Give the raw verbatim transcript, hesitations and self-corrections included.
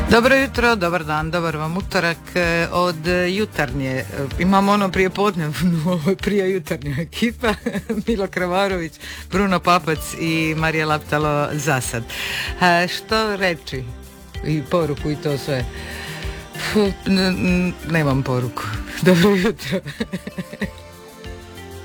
Dobro jutro, dobar dan, dobar vam utorak od jutarnje. Imamo ono prije podnevnu, ovo je prije jutarnja ekipa. Milo Kravarović, Bruno Papac i Marija Laptalo zasad. A što reći? I poruku i to sve. N- n- nemam poruku. Dobro jutro.